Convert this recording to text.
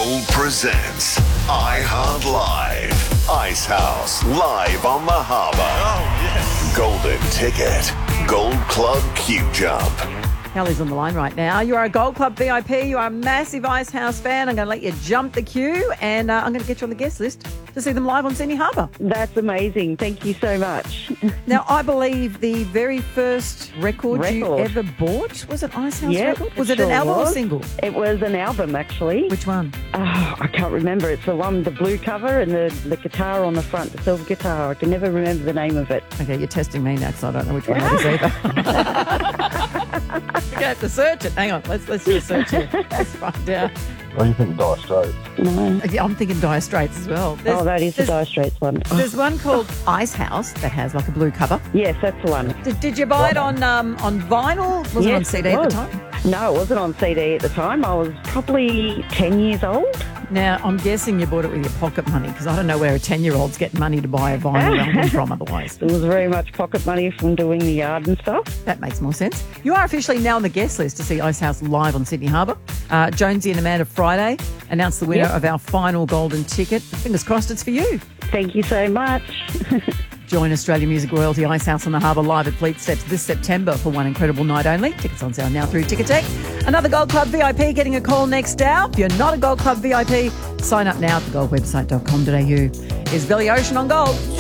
Gold presents iHeart Live. Icehouse live on the harbour. Oh, yes. Golden ticket. Gold Club Q Jump. Kelly's on the line right now. You are a Gold Club VIP. You are a massive Icehouse fan. I'm going to let you jump the queue, and I'm going to get you on the guest list to see them live on Sydney Harbour. That's amazing. Thank you so much. Now, I believe the very first record you ever bought was an Icehouse record? Was it an album or single? It was an album, actually. Which one? Oh, I can't remember. It's the one with the blue cover and the guitar on the front, the silver guitar. I can never remember the name of it. Okay, you're testing me now because I don't know which one that is either. You're going to have to search it. Hang on, let's do a search here. Let's find out. What do you think, Dire Straits? No. Yeah, I'm thinking Dire Straits as well. That is the Dire Straits one. There's one called Icehouse that has like a blue cover. Yes, that's the one. Did you buy it on vinyl? Was it on CD at the time? No, it wasn't on CD at the time. I was probably 10 years old. Now, I'm guessing you bought it with your pocket money because I don't know where a 10-year-old's getting money to buy a vinyl album from otherwise. It was very much pocket money from doing the yard and stuff. That makes more sense. You are officially now on the guest list to see Icehouse live on Sydney Harbour. Jonesy and Amanda Friday announced the winner of our final golden ticket. Fingers crossed it's for you. Thank you so much. Join Australian music royalty Icehouse on the Harbour live at Fleet Steps this September for one incredible night only. Tickets on sale now through Ticketek. Another Gold Club VIP getting a call next hour. If you're not a Gold Club VIP, sign up now at thegoldwebsite.com.au. Is Billy Ocean on Gold.